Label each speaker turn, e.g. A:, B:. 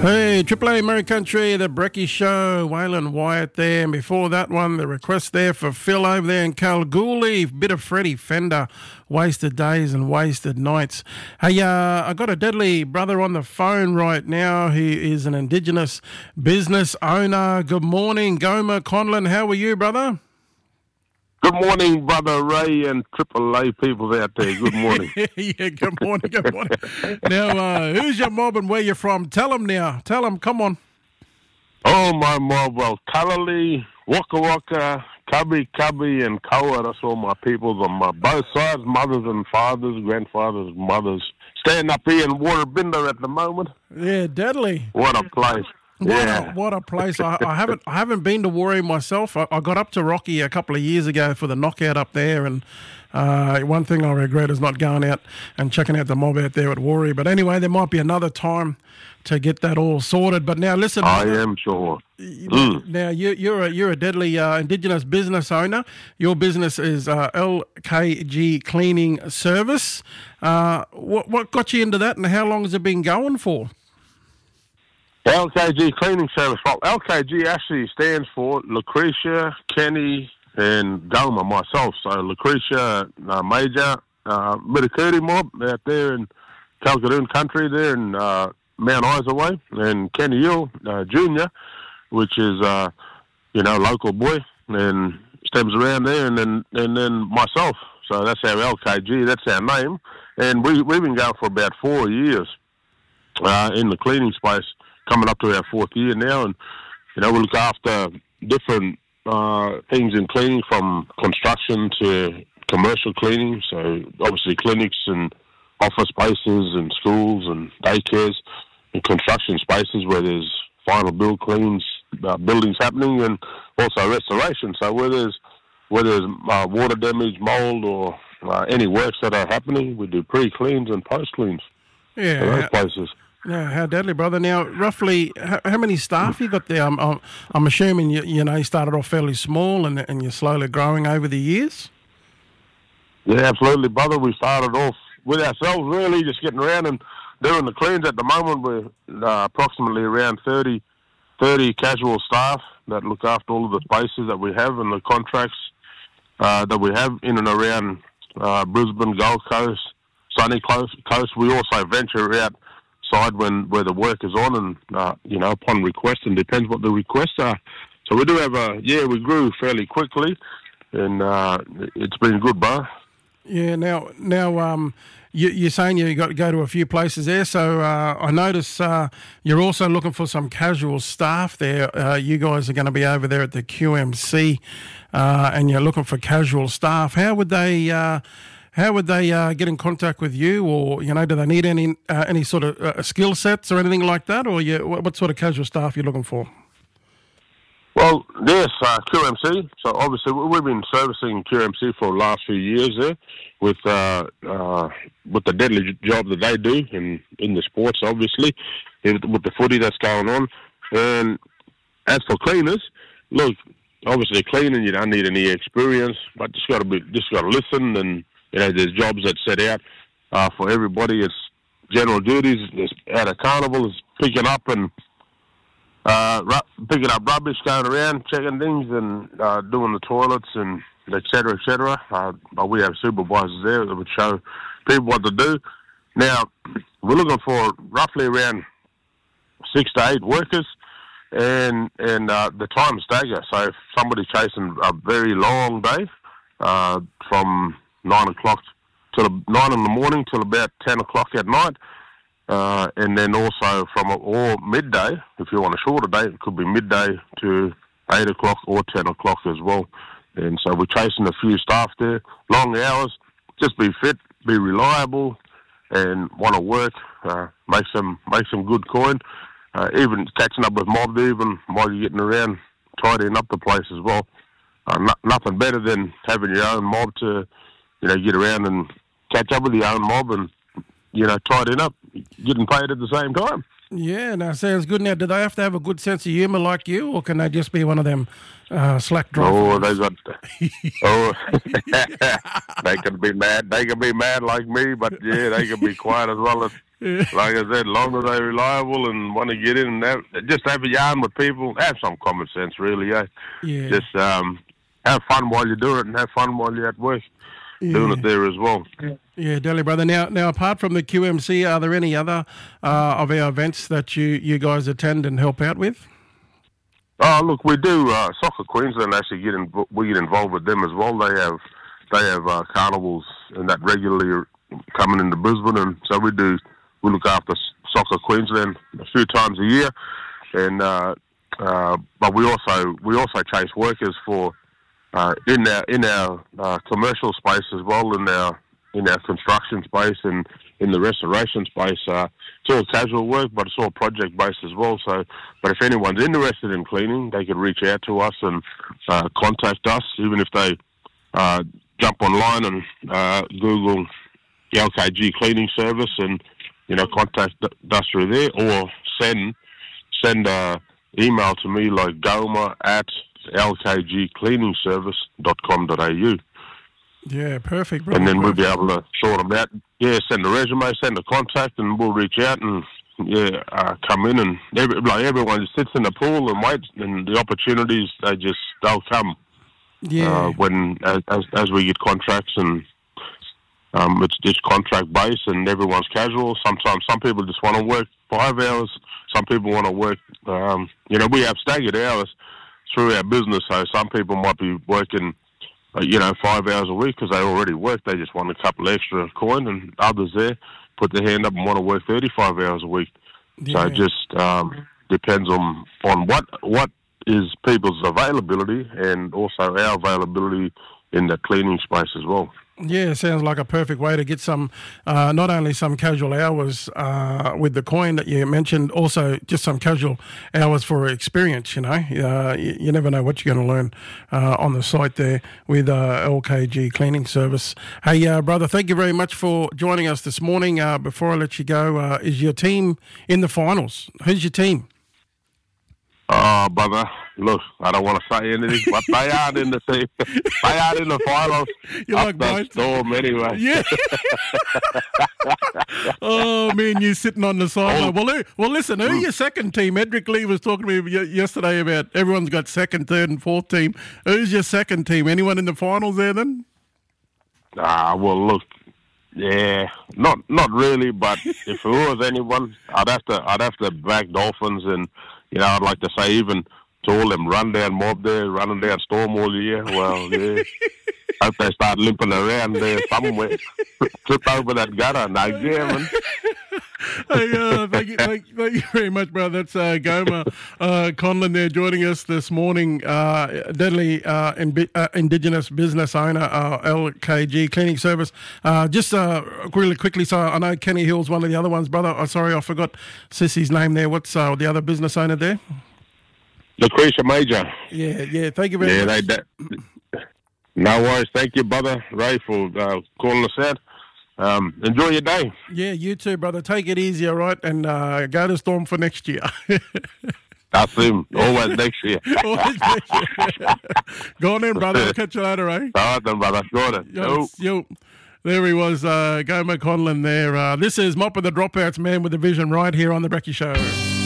A: Hey, Triple A Murray Country, the Brecky Show, Waylon Wyatt there. And before that one, the request there for Phil over there in Kalgoorlie, bit of Freddie Fender, Wasted Days and Wasted Nights. Hey, I got a deadly brother on the phone right now. He is an Indigenous business owner. Good morning, Gomer Conlon. How are you, brother?
B: Good morning, Brother Ray and Triple A people out there. Good morning.
A: Yeah, good morning, good morning. Now, who's your mob and where you from? Tell them now. Tell them, come on.
B: Oh, my mob. Well, Kalali, Waka Waka, Cubby, and Koa. That's all my peoples on my both sides, mothers and fathers, grandfathers, mothers. Staying up here in Waterbinder at the moment.
A: Yeah, deadly.
B: What a place.
A: What a place. I haven't been to Warri myself. I got up to Rocky a couple of years ago for the knockout up there, and one thing I regret is not going out and checking out the mob out there at Warri. But anyway, there might be another time to get that all sorted. But now listen,
B: I am sure.
A: Now you're a deadly Indigenous business owner. Your business is LKG Cleaning Service. What got you into that, and how long has it been going for?
B: LKG Cleaning Service. Well, LKG actually stands for Lucretia, Kenny, and Gomer, myself. So Lucretia Major, Mitakuri mob out there in Kalgadoon country there in Mount Isa way, and Kenny Hill Junior, which is local boy, and stems around there, and then myself. So that's our LKG. That's our name, and we've been going for about 4 years in the cleaning space. Coming up to our fourth year now, and we look after different things in cleaning, from construction to commercial cleaning. So obviously clinics and office spaces and schools and daycares and construction spaces where there's final build cleans, buildings happening, and also restoration. So where there's water damage, mold, or any works that are happening, we do pre-cleans and post-cleans.
A: Yeah,
B: for those places.
A: Yeah, how deadly, brother. Now, roughly, how many staff you got there? I'm assuming you started off fairly small and you're slowly growing over the years.
B: Yeah, absolutely, brother. We started off with ourselves, really, just getting around and doing the cleans. At the moment, we're approximately around 30 casual staff that look after all of the spaces that we have and the contracts that we have in and around Brisbane, Gold Coast, Sunny Coast. We also venture out where the work is on, and upon request, and depends what the requests are. So we do have we grew fairly quickly, and it's been good, bro.
A: Yeah. Now, you're saying you got to go to a few places there. So I notice you're also looking for some casual staff there. You guys are going to be over there at the QMC, and you're looking for casual staff. How would they get in contact with you, or do they need any sort of skill sets or anything like that, or what sort of casual staff you're looking for?
B: Well, yes, QMC. So obviously we've been servicing QMC for the last few years there with the deadly job that they do in the sports, obviously, with the footy that's going on. And as for cleaners, look, obviously cleaning you don't need any experience, but just got to listen, and there's jobs that set out for everybody. It's general duties. It's out of carnival. It's picking up rubbish, going around, checking things, and doing the toilets, and et cetera, et cetera. But we have supervisors there that would show people what to do. Now, we're looking for roughly around 6 to 8 workers, and the time stagger. So if somebody's chasing a very long day, from 9 o'clock till 9 in the morning till about 10 o'clock at night, and then also or midday. If you want a shorter day, it could be midday to 8 o'clock or 10 o'clock as well. And so we're chasing a few staff there, long hours, just be fit, be reliable, and want to work, make some good coin. Even catching up with mob, even while you're getting around, tidying up the place as well. Nothing better than having your own mob to get around and catch up with your own mob and, tidying up, getting paid at the same time.
A: Yeah, that sounds good. Now, do they have to have a good sense of humour like you, or can they just be one of them slack drivers?
B: Oh, they can be mad. They can be mad like me, but yeah, they can be quiet as well. Like I said, long as they're reliable and want to get in and just have a yarn with people, have some common sense, really, eh?
A: Yeah.
B: Just have fun while you do it and have fun while you're at work doing it there as well.
A: Yeah, Delhi, brother. Now, apart from the QMC, are there any other of our events that you guys attend and help out with?
B: Oh, look, we do Soccer Queensland. Actually, we get involved with them as well. They have carnivals and that regularly coming into Brisbane, and so we look after Soccer Queensland a few times a year, and but we also chase workers for in our commercial space as well, in our construction space and in the restoration space. It's all casual work, but it's all project based as well. So, but if anyone's interested in cleaning, they can reach out to us and contact us, even if they jump online and Google the LKG cleaning service and contact us through there, or send email to me like goma@lkgcleaningservice.com.au.
A: Yeah, perfect. Bro.
B: And then we'll be able to sort them out. Yeah, send a resume, send a contact, and we'll reach out and come in. And everyone just sits in the pool and waits, and the opportunities they'll come.
A: Yeah.
B: When as we get contracts, and it's contract based, and everyone's casual. Sometimes some people just want to work 5 hours. Some people want to work. We have staggered hours through our business, so some people might be working 5 hours a week because they already work. They just want a couple extra coin, and others there put their hand up and want to work 35 hours a week. Yeah. So it just depends on what is people's availability, and also our availability in the cleaning space as well.
A: Yeah, sounds like a perfect way to get some, not only some casual hours with the coin that you mentioned, also just some casual hours for experience, you never know what you're going to learn on the site there with LKG Cleaning Service. Hey, brother, thank you very much for joining us this morning. Before I let you go, is your team in the finals? Who's your team?
B: Oh, brother, look, I don't want to say anything, but they are in the team. They are in the finals.
A: You like
B: the storm anyway.
A: Yeah. Oh, man, you sitting on the sideline. Well, listen, who's your second team? Edric Lee was talking to me yesterday about everyone's got second, third, and fourth team. Who's your second team? Anyone in the finals there then?
B: Well, look, yeah, not really, but if it was anyone, I'd have to back Dolphins, and I'd like to say even to all them rundown mob there, running down Storm all year. Well, yeah. Hope they start limping around there somewhere. Trip over that gutter. No, yeah, man.
A: Hey, thank you very much, brother. That's Goma Conlon there joining us this morning. Deadly Indigenous business owner, LKG Cleaning Service. Just really quickly, so I know Kenny Hill's one of the other ones, brother. Oh, sorry, I forgot Sissy's name there. What's the other business owner there?
B: Lucretia Major.
A: Yeah. Thank you very much.
B: No worries. Thank you, brother Ray, for calling us out. Enjoy your day.
A: Yeah, you too, brother. Take it easy, all right? And go to Storm for next year.
B: That's him. Always next year.
A: Always next year. Go on in, brother. I'll catch you later, eh?
B: All right then, brother. Got it.
A: Yo. There he was, Goma Conlon there. This is Mop of the Dropouts, man with a vision, right here on The Brekkie Show.